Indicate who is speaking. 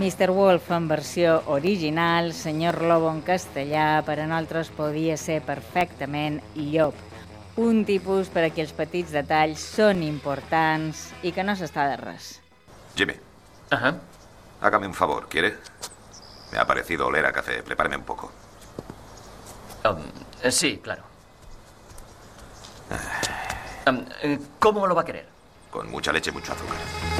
Speaker 1: Mr. Wolf en versió original, Senyor Lobo en castellà, per a nosaltres podia ser perfectament llop. Un tipus per a qui els petits detalls són importants i que no s'està de res.
Speaker 2: Jimmy.
Speaker 3: Ajá.
Speaker 2: Hágame un favor, ¿quiere? Me ha parecido oler a café. Prepáreme un poco.
Speaker 3: Sí, claro. ¿Cómo lo va a querer?
Speaker 2: Con mucha leche y mucho azúcar.